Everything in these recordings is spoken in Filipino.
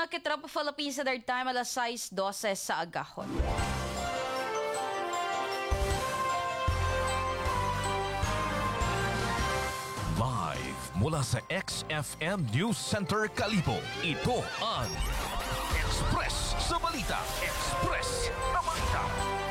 mga Ketropa Philippines sa third time, alas 6:12 sa agahon. Live mula sa XFM News Center Kalibo, ito ang Express sa Balita. Express sa Balita.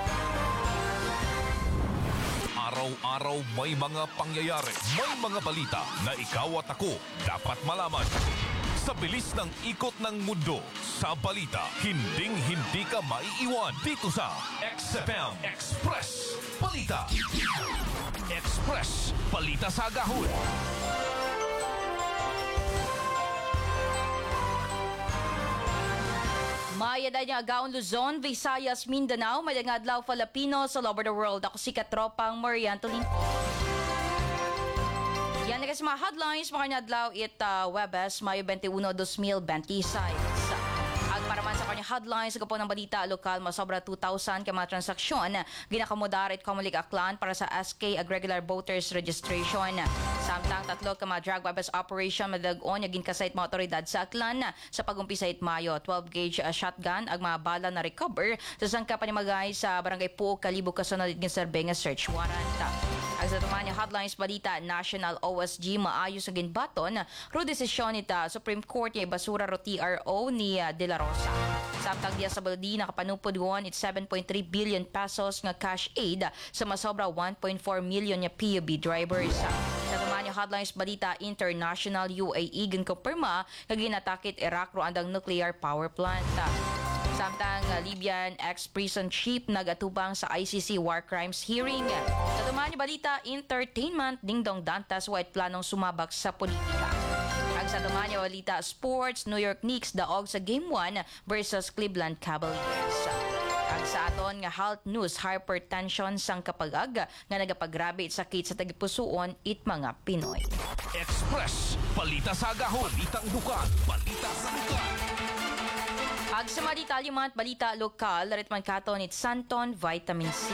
Araw-araw may mga pangyayari, may mga balita na ikaw at ako dapat malaman. Sa bilis ng ikot ng mundo, sa balita, hinding-hindi ka maiiwan dito sa XFM Express Balita. Express Balita sa Agahon. Mayada niya Agaon, Luzon, Visayas, Mindanao, Mayang Adlaw, Filipinos all over the world. Ako si Katropang Marian Tolin. Yan na kasi mga headlines, mga Adlaw, Webes, Mayo 21, 2026. At para man sa kanyang headlines, sa ng balita lokal, masobra 2,000 ka mga transaksyon, ginakamodar at kumulig aklan para sa SK Regular Voters Registration. Samtang 3 ka mga drug bypass operation madagon, yagin kasayt mga otoridad sa aklan sa pagumpisa it Mayo. 12-gauge shotgun, ag mga bala na recover sa sangka panimagay sa barangay Puok, Kalibo, kasunod ng serbe nga search warrant. Ang sa tuman yung headlines balita, National OSG maayos ang ginbaton, ro desisyon ita Supreme Court niya ibasura ro TRO ni De La Rosa. Samtang diya sa baldi nakapanupod won it 7.3 billion pesos nga cash aid sa masobra 1.4 million nga PUB drivers. Sa tuman yung headlines balita, International UAE ginkumpirma nga ginatakit Iraq ro andang nuclear power plant. Samtang Libyan ex-prison chief nagatubang sa ICC war crimes hearing. Sa tumahan niyo balita, entertainment, Dingdong Dantas white planong sumabak sa politika. Ang sa tumahan niyo balita, sports, New York Knicks daog sa Game 1 versus Cleveland Cavaliers. Ang sa aton nga health news, hypertension sang kapagag nga nagapagrabe it sakit sa tagipusoon it mga Pinoy. Express Balita sa Agahon. Balitang dukan. Balita sa dukan. Ag sa mga detalye mga balita lokal, ritman katon it Santon Vitamin C.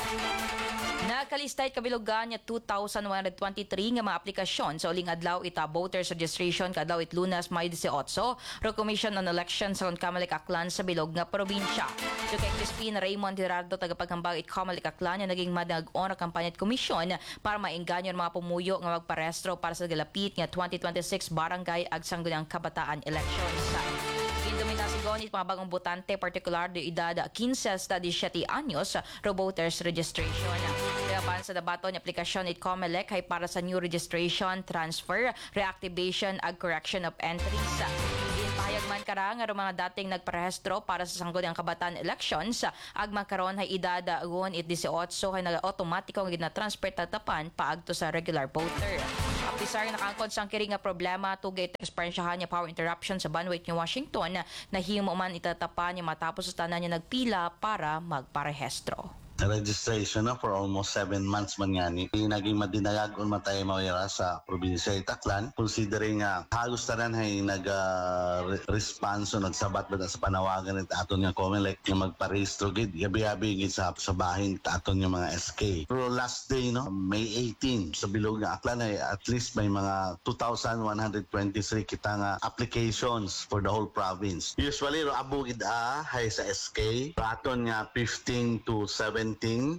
Nakalistay kabilugan niya 2,123 nga mga aplikasyon sa uling adlaw ita voters registration kadlaw it Lunas, May 18, ro Commission on Elections sa Kamalek Aklan sa bilog nga probinsya. So kay Crispin Raymond Gerardo tagapaghambag it Kamalek Aklan nga naging madag-on kampanya at komisyon para maengganyo mga pumuyo nga magparehistro para sa galapit nga 2026 barangay ag Sangguniang Kabataan elections. Dominasigon it mga bagong botante, particular de edad 15 hasta 17 anyos, ro voters registration. Kaya pa sa dabaton aplikasyon it COMELEC ay para sa new registration, transfer, reactivation ag correction of entries. Pahayag man kara nga mga dating nagparehistro para sa Sangguniang Kabataan elections ag magkaron hay edad agon it 18 kay nag-automatiko nga gina-transfer tatapan paagto sa regular voter. Apisar nakangkod sang kiri nga problema tugay eksperyensyahan niya power interruption sa bandwidth ni Washington na himo man itatapan niya matapos sa tanan niya nagpila para magparehistro. Registration na for almost 7 months man nga ni. Naging madinayagon man tayo mawira sa probinsya Itaklan. Considering nga halos tanan ay nag-response o nagsabat ba sa panawagan ng aton nga COMELEC nga magparehistro gid. Gabi-gabi gid sa bahin aton nga mga SK. Pero last day no, May 18 sa bilog nga Aklan ay at least may mga 2,123 kita nga applications for the whole province. Usually ro abo gid hay sa SK. Aton nga 15 to 17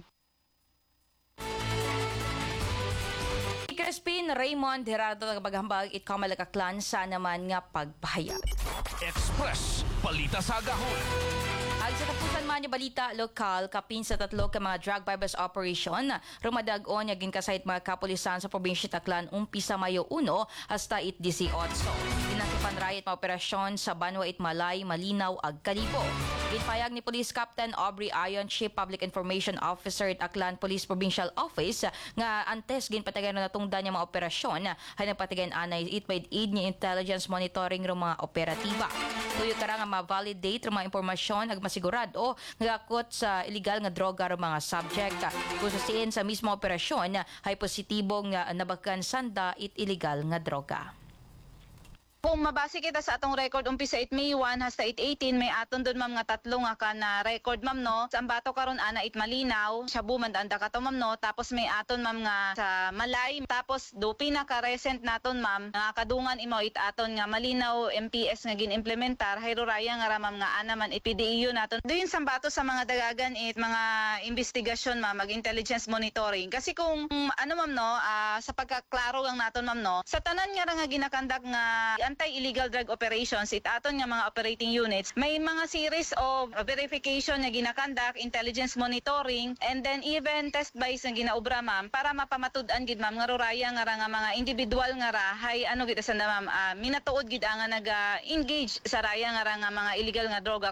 Crispin Raymond Gerardo tagapaghambag it Kamalek Aklan sa naman nga pagpahayag. Express Balita sa Agahon. Ang sa tapusan man yung balita lokal, kapin sa 3 ka mga drug bypass operation, rumadag-on yagin kasayt mga kapulisan sa probinsya Taclan umpisa Mayo 1 hasta it 18. Dinasipan rayit mga operasyon sa Banwa it Malay, Malinaw, ag Kalibo. Ginpayag ni Police Captain Aubrey Ayon, Chief Public Information Officer at Aklan Police Provincial Office, nga antes ginpatagan na natungdan niya mga operasyon ay nagpatagan anay it by aid ni intelligence monitoring ng mga operatiba. Tuyo ka nga ma-validate mga impormasyon ag masigurado nga akot sa illegal nga droga ro mga subject. Kususiin sa mismo operasyon ay positibong nabakan sanda it illegal nga droga. Kung mabase kita sa atong record umpisa 8 May 1 hasta 8/18 may aton doon ma'am nga tatlo nga ka na record ma'am no. Sa Ambato karon ana it Malinaw, Shabu man anda ka to ma'am no. Tapos may aton ma'am nga sa Malay. Tapos do pinaka recent naton ma'am nga kadungan imo it aton nga Malinaw MPS nga ginimplementar hayro raya nga ramam nga ana man PDEU naton. Doon sa Ambato sa mga dagagan it mga investigasyon ma'am, mag intelligence monitoring. Kasi kung ano ma'am no, sa pagkaklaro lang naton ma'am no, sa tanan nga ra nga ginakandak nga anti-illegal drug operations, it aton nga mga operating units, may mga series of verification nga ginakandak, intelligence monitoring, and then even test buys nga ginaobra ma'am para mapamatud-an gid ma'am nga ruraya nga ra nga mga individual nga ra hay ano gid sa ma'am, minatuod gid nga naga-engage sa raya nga ra nga mga illegal nga droga.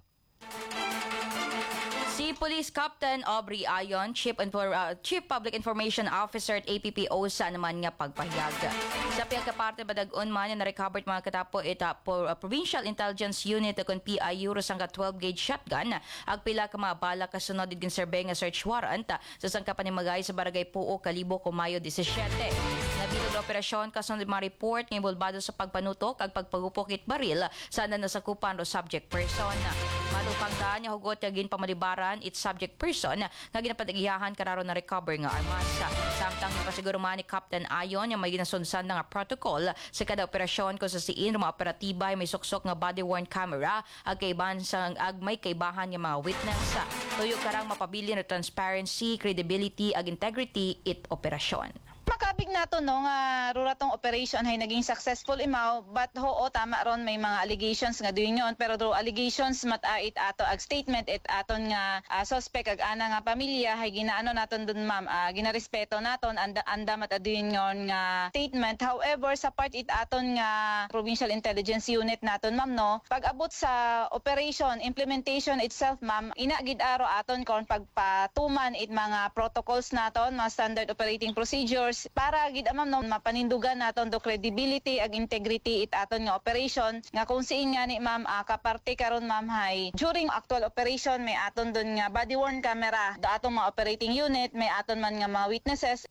Si Police Captain Aubrey Ayon, Chief Public Information Officer at APPOSA naman nga pagpahayag. Sa pagkaparte badag-on man na recovered mga katapo ita Provincial Intelligence Unit kung PIU rosang ka 12-gauge shotgun ag pila ka mga bala kasunod din serbe nga search warrant sa sangkapanimagay sa Barangay Puo, Kalibo, Mayo 17. Nabilog na operasyon kasunod mga report ng involvado sa pagpanutok ag pagpagupokit baril sa nasakupan o subject person. Malupang ka niya hugot yagin pamalibaran its subject person nga ginapadagiyahan kararo na recover nga armas. Samtang nakasiguro man ni Captain Ayon nga may ginasunsan na nga protocol sa kada operasyon kung sa siin mga operatiba may suksok nga body-worn camera ag may kaibahan nga mga witness. Tuyo karang mapabilin na transparency, credibility ag integrity it operasyon. Makabig nato no nga ruratong operation hay naging successful imaw but hoo tama ron may mga allegations nga duyon yon pero do allegations matait ato ag statement it aton nga suspect ag ana nga pamilya hay ginaano naton dun ma'am ginarespeto naton anda mataduyon yon nga statement. However sa part it aton nga Provincial Intelligence Unit naton ma'am no pag abot sa operation implementation itself ma'am ina gid aro aton kon pagpatuman it mga protocols naton mga standard operating procedures para gid amam no mapanindugan naton do credibility ag integrity it aton nga operation nga kung siin nga ni ma'am kaparte karon ma'am hay during actual operation may aton dun nga body worn camera do atong mga operating unit may aton man nga mga witnesses.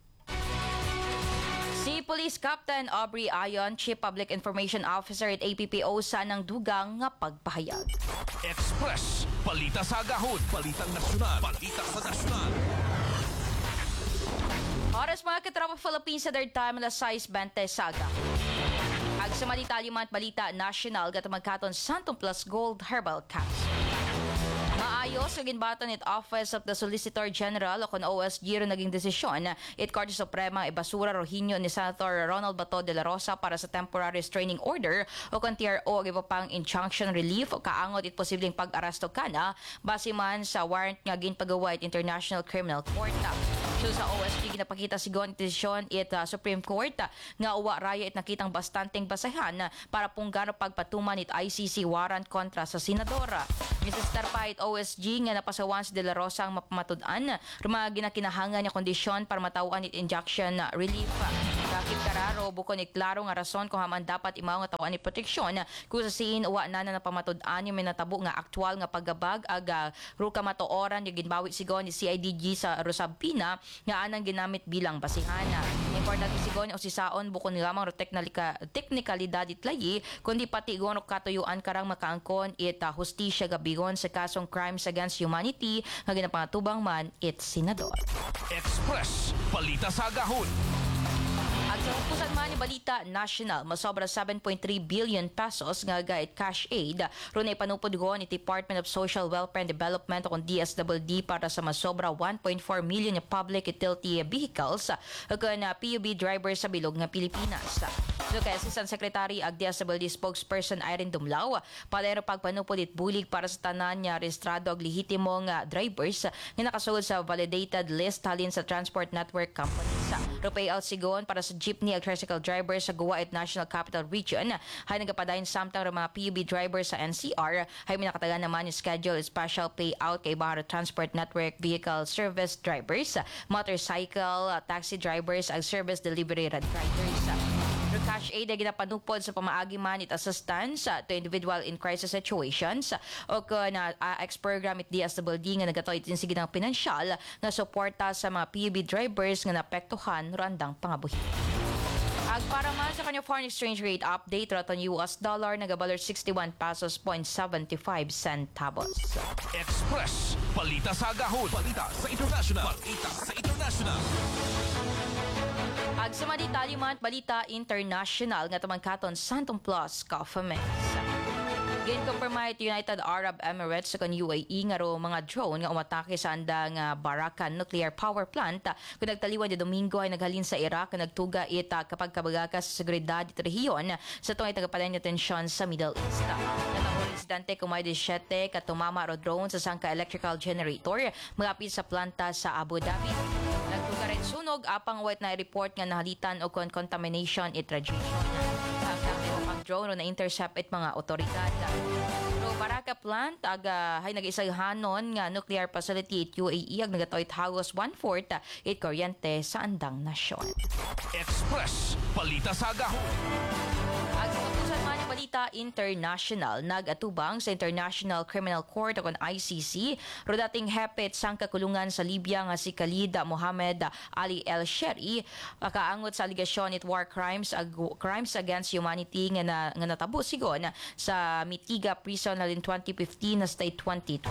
Si Police Captain Aubrey Ayon, Chief Public Information Officer at APPOSA ng dugang nga pagpahayag. Express, balita sa agahon, balitang nasyonal, balita sa nasyonal. Oras mga katropa Philippines sa third time alas 6:20 saga. Ag sa malitalima at balita national gatamagkaton Santong Plus Gold Herbal Capsule. Maayos sa ginbatan it Office of the Solicitor General o kung OSG ro naging desisyon it Korte Suprema ibasura rohinyo ni Senator Ronald Bato de la Rosa para sa temporary restraining order o kung TRO o iba pang injunction relief o kaangot it posibleng pag-arasto kana base man sa warrant nga ginpagawa it International Criminal Court. So sa OSG ginapakita sigon desisyon it Supreme Court nga uwa raya it nakitang bastanteng basahan para punggano pagpatuman it ICC warrant kontra sa senadora. Mrs. Tarpait OSG nga napasawan si De La Rosa ang mapamatud-an rumag ginakinahangan niya kondisyon para matawan it injection relief. Bakit kararo bukon iklaro nga rason kung haman dapat imaw nga tawan ni proteksyon kung sa siin uwa na napamatud-an yung may natabo nga aktual nga paggabag ag ruka matooran yung ginbawi sigon ni CIDG sa Rosabina nga anang ginamit bilang basihan. Importante sigon o sisaon bukon lamang ro teknikalidad itlayi kundi pati igon katuyuan karang makaangkon it hustisya gabigon sa kasong crimes against humanity nga ginapangatubang man it senador. Express, balita sa agahon. At sa hukusan man ni Balita National, masobra 7.3 billion pesos nga gayet cash aid ron ay panupod ko ni Department of Social Welfare and Development o DSWD para sa masobra 1.4 million na public utility vehicles kung PUB drivers sa bilog nga Pilipinas. Kay Assistant Secretary ag DSWD spokesperson Irene Dumlao, palero pagpanupod it bulig para sa tanan nga rehistrado ag lehitimong drivers nga nakasuod sa validated list halin sa Transport Network Companies. Rupay Alsigon para sa jeepney ag tricycle drivers sa Guwait National Capital Region hay nagapadayon samtang mga PUB drivers sa NCR hay minakatagan naman yung schedule special payout kay Bahara Transport Network vehicle service drivers, motorcycle, taxi drivers ag service delivery riders. Cash aid ay ginapanupod sa pamaagi man it assistance to individual in crisis situations o na ex program it DSWD nga nagatoy din sige ng pinansyal nga suporta sa mga PUB drivers nga naapektuhan randang pangabuhi. Ag para man sa kanyang foreign exchange rate update, raton US dollar nagabaler 61 pesos 0.75 centavos. Express. Balita sa agahon. Balita sa international. Balita sa international. Ag sa maditali man balita international nga tamangkaton Santong Plus Coffeements. Ginkumpirma iti United Arab Emirates sa kan UAE nga ro mga drone nga umatake sa andang Barakan Nuclear Power Plant kung nagtaliwan di Domingo ay naghalin sa Iraq nga nagtuga ita kapag kabagakas sa seguridad iti rehiyon sa tungay tagapalan nga tensyon sa Middle East. Natapos insidente kumay 17 katumama ro drone sa sangka electrical generator malapit sa planta sa Abu Dhabi. Nagtuga rin sunog apang white na report nga nahalitan o contamination it radiation. Ang drone na intercept it mga otoridad. Pero Baraka plant hay nag-isaghanon nga nuclear facility it UAE ag nagatoy hagos 1/4 it kuryente sa andang nasyon. Express. Balita sa agahon. Ag sa kapusan man ang balita international, nag-atubang sa International Criminal Court o ICC, ro dating hepet sang kakulungan sa Libya nga si Khalid Mohammed Ali El Sheri, kaangot sa aligasyon it war crimes crimes against humanity nga natabo sigon sa Mitiga Prison in 2015 na state 2020.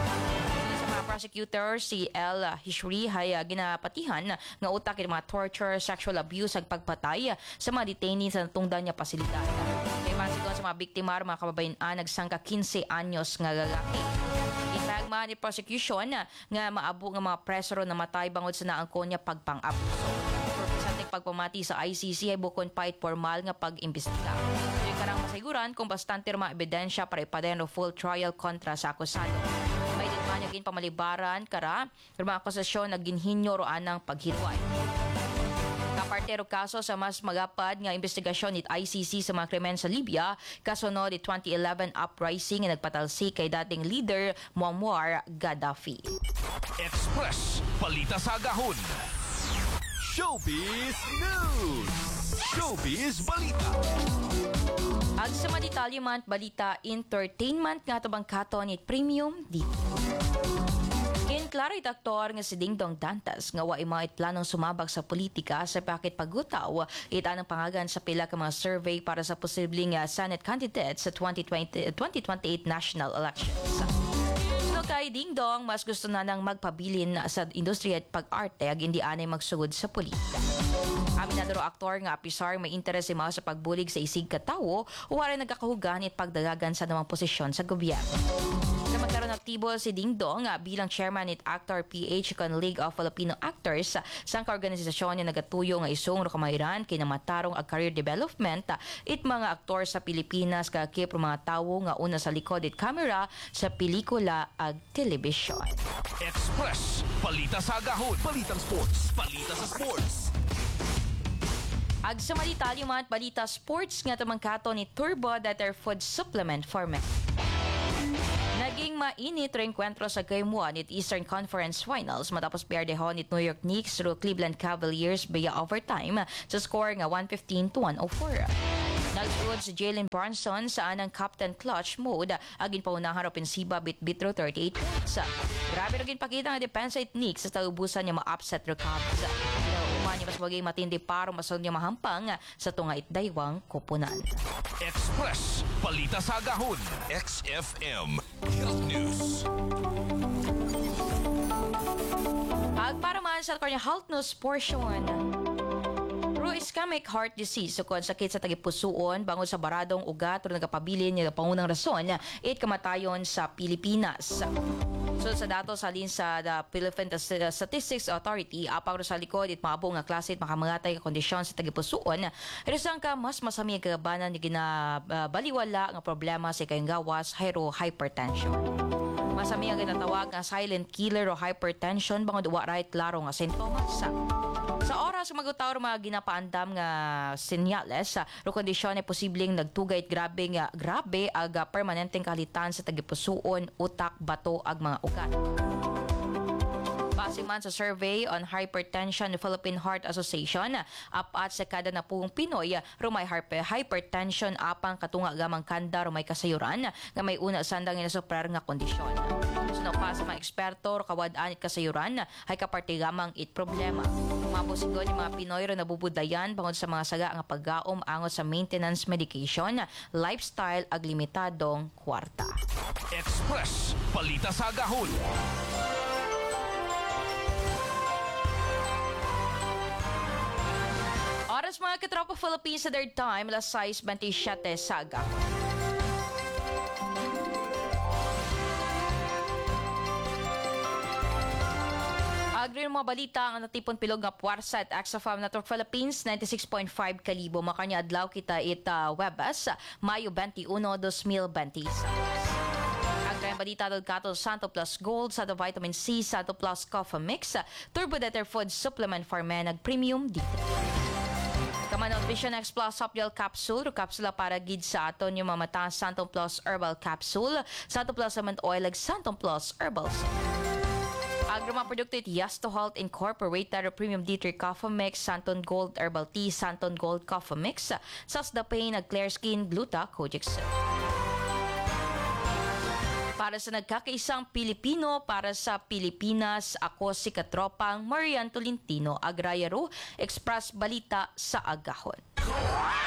Prosecutor si El Hishri hay ginapatihan nga utak ng mga torture, sexual abuse ag pagpatay sa mga detainees sa tungdan niya pasilidad. Kay basigon sa mga biktima mga kababayan nagsangka 15 anyos nga lalaki. Itagma ni prosecution nga maabo nga mga preso na matay bangod sa naangkon niya pagpang-abuso. Purposanteng pagpamati sa ICC ay bukon pa it formal nga pag-imbestiga. Yung karang masiguran kung bastante mga ebidensya para ipaden full trial kontra sa akusado. May ditman naging pamalibaran kara mga akusasyon na ginhinyo roan ng paghilway. Kapartero kaso sa mas magapad nga investigasyon it ICC sa mga krimen sa Libya kasunod it 2011 uprising nga nagpatalsik kay dating leader Muammar Gaddafi. Express. Balita sa agahon. Showbiz News. Showbiz Balita. Ag sa maditalye man balita entertainment nga tabang katon it premium dito. Kinklaro it aktor nga si Dingdong Dantas nga wa mga planong sumabak sa politika sa pakit pagutaw it anang pangagan sa pila ka mga survey para sa posibleng Senate candidate sa 2028 national elections. Kay Dingdong, mas gusto na nang magpabilin sa industriya at pag-arte ag hindi anay magsugod sa politika. Aminadoro aktor nga apisar may interes si mga sa pagbulig sa isig katawo o wala nagkakahugan at pagdagagan sa namang posisyon sa gobyerno. Sa magkaroon aktibo si Dingdong bilang chairman at actor PH kon League of Filipino Actors sang kaorganisasyon niya nagatuyo nga isong rukamairan kay namatarong ag career development it mga aktor sa Pilipinas kakip mga tawo nga una sa likod it camera sa pelikula ag telebisyon. Express. Balita sa agahon. Balitang sports. Balita sa sports. Ag sa malitalyo mga balita sports nga tamangkato ni Turbo Dater Food Supplement for Men. Naging mainit rin kwentro sa Game 1 at Eastern Conference Finals matapos piyerdehon ni New York Knicks through Cleveland Cavaliers via overtime sa score nga 115-104. Nagsuod si Jalen Brunson sa anang captain clutch mode agin paunahan opensiba bit-bitro 38 points. Grabe rin pakita nga depensa it Knicks sa taubusan niya ma-upset ro Cavs. Umani mas bagay matindi paro masun niya mahampang sa tunga itdaywang kupunan. Express. Balita sa agahon. XFM. Health News. Ag para man sa kanya health news portion. Ischemic heart disease sukod sakit sa tagipusoon bangod sa baradong ugat o nagapabilin niya pangunang rason it kamatayon sa Pilipinas. So sa datos halin sa the Philippine Statistics Authority apang sa likod it maabong nga klase makamangatay nga kondisyon sa tagipusoon resang ka mas masami ang kagabanan ni ginabaliwala nga problema sa kayong gawas hypertension. Masami ang ginatawag nga silent killer o hypertension bangod wa right klaro nga sintomas. Sa oras magutaw mga ginapaandam nga senyales ro kondisyon ay posibleng nagtugay grabe ag permanenteng kalitan sa tagipusoon, utak, bato ag mga ugat. Base man sa survey on hypertension ng Philippine Heart Association, apat sa kada 10 Pinoy rumay hypertension apang katunga gamang kanda rumay kasayuran nga may una sandang inasuprar nga kondisyon. So, no pa sa mga eksperto kawad-an it kasayuran ay kapartigamang it problema. Mabusing ni mga Pinoy ro nabubudayan bangod sa mga saga nga paggaom angot sa maintenance medication, lifestyle ag limitadong kwarta. Express Balita sa Agahon. Oras mga katropa Philippines sa third time, alas 6:27 sa Agahon. Agri mga balita ang natipon pilog nga puwersa at Axofam Network Philippines 96.5 kalibo makanya adlaw kita Webes Mayo 21, 2026. Ang balita dod kato Santo Plus Gold, Santo Vitamin C, Santo Plus Coffee Mix, Turbo Deter Food Supplement for Men ag Premium D3. Kamanot Vision X Plus Softgel Capsule, kapsula para gid sa aton yung mamata Santo Plus Herbal Capsule, Santo Plus Almond Oil ag Santo Plus Herbal Soap. Agroma produkto it Yasto Health Incorporated Premium D3 Coffee Mix, Santon Gold Herbal Tea, Santon Gold Coffee Mix, Sasda Pain ag Clear Skin Gluta Kojic Syrup. Para sa nagkakaisang Pilipino, para sa Pilipinas, ako si Katropang Marian Tolentino, Agrayaro, Express Balita sa Agahon.